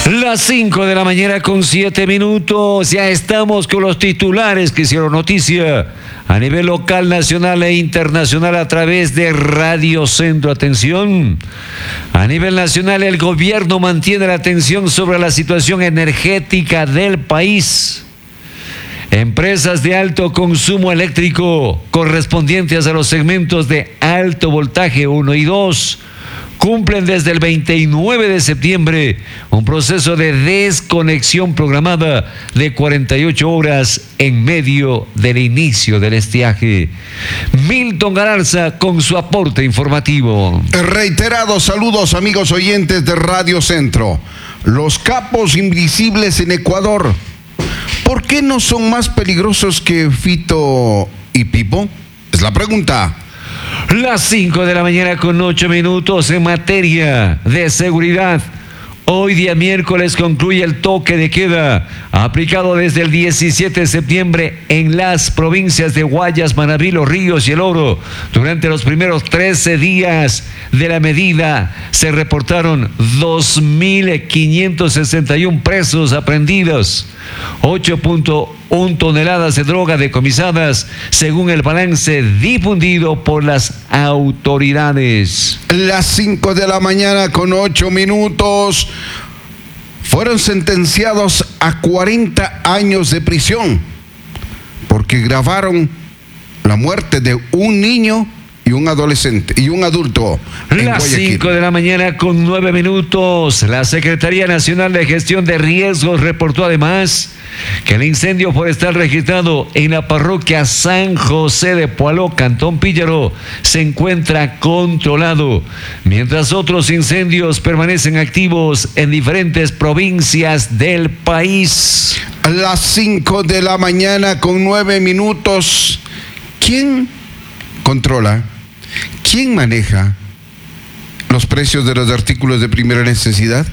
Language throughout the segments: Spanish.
Las 5 de la mañana con 7 minutos. Ya estamos con los titulares que hicieron noticia a nivel local, nacional e internacional a través de Radio Centro. Atención. A nivel nacional, el gobierno mantiene la atención sobre la situación energética del país. Empresas de alto consumo eléctrico correspondientes a los segmentos de alto voltaje 1 y 2 cumplen desde el 29 de septiembre un proceso de desconexión programada de 48 horas en medio del inicio del estiaje. Milton Galarza con su aporte informativo. Reiterados saludos, amigos oyentes de Radio Centro. Los capos invisibles en Ecuador, ¿por qué no son más peligrosos que Fito y Pipo? Es la pregunta. Las 5 de la mañana con 8 minutos en materia de seguridad. Hoy día miércoles concluye el toque de queda aplicado desde el 17 de septiembre en las provincias de Guayas, Manabí, Los Ríos y El Oro. Durante los primeros 13 días de la medida se reportaron 2.561 presos aprehendidos, 8.1 toneladas de droga decomisadas, según el balance difundido por las autoridades. Las 5 de la mañana con 8 minutos. Fueron sentenciados a 40 años de prisión porque grabaron la muerte de un niño y un adolescente y un adulto. Las 5 de la mañana con 9 minutos. La Secretaría Nacional de Gestión de Riesgos reportó además que el incendio forestal registrado en la parroquia San José de Poaló, Cantón Píllaro, se encuentra controlado, mientras otros incendios permanecen activos en diferentes provincias del país. Las 5 de la mañana con 9 minutos. ¿Quién controla? ¿Quién maneja los precios de los artículos de primera necesidad?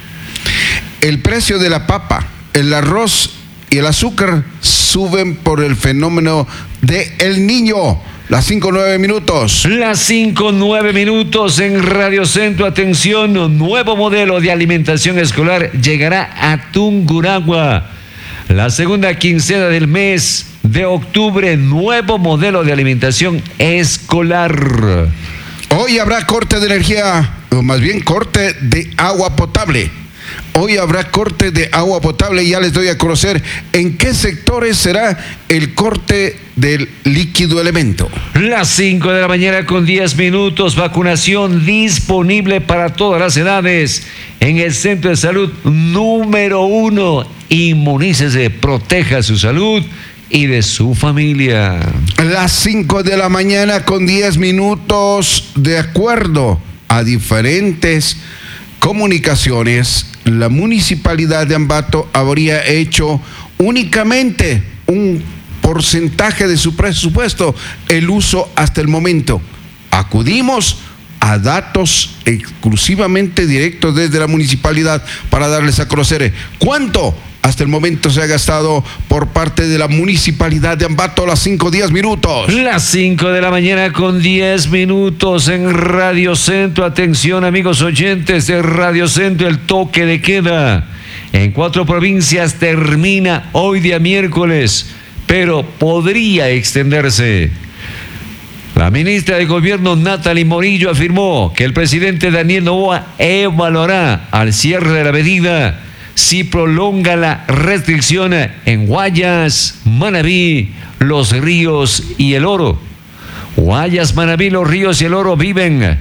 El precio de la papa, el arroz y el azúcar suben por el fenómeno de El Niño. Las 5:09 minutos. Las 5:09 minutos en Radio Centro. Atención, nuevo modelo de alimentación escolar llegará a Tungurahua. La segunda quincena del mes de octubre, nuevo modelo de alimentación escolar. Hoy habrá corte de energía, o más bien corte de agua potable. Hoy habrá corte de agua potable y ya les doy a conocer en qué sectores será el corte del líquido elemento. Las 5 de la mañana con 10 minutos, vacunación disponible para todas las edades en el Centro de Salud número 1. Inmunícese, proteja su salud y de su familia. Las 5 de la mañana con 10 minutos, de acuerdo a diferentes comunicaciones, la municipalidad de Ambato habría hecho únicamente un porcentaje de su presupuesto el uso hasta el momento. Acudimos a datos exclusivamente directos desde la municipalidad para darles a conocer cuánto hasta el momento se ha gastado por parte de la municipalidad de Ambato. Las 5:10 minutos. Las 5 de la mañana con 10 minutos en Radio Centro. Atención, amigos oyentes de Radio Centro, el toque de queda en 4 provincias termina hoy día miércoles, pero podría extenderse. La ministra de Gobierno, Natalie Morillo, afirmó que el presidente Daniel Noboa evaluará al cierre de la medida si prolonga la restricción en Guayas, Manabí, Los Ríos y El Oro. Guayas, Manabí, Los Ríos y El Oro viven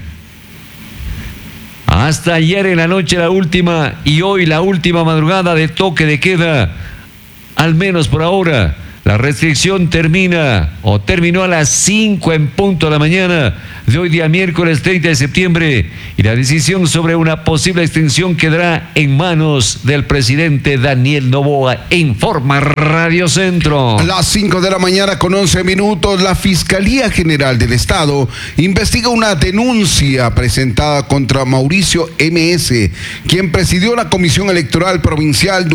hasta ayer en la noche la última y hoy la última madrugada de toque de queda, al menos por ahora. La restricción terminó a las 5 en punto de la mañana de hoy día miércoles 30 de septiembre y la decisión sobre una posible extensión quedará en manos del presidente Daniel Noboa, informa Radio Centro. Las 5 de la mañana con 11 minutos, la Fiscalía General del Estado investiga una denuncia presentada contra Mauricio M.S., quien presidió la Comisión Electoral Provincial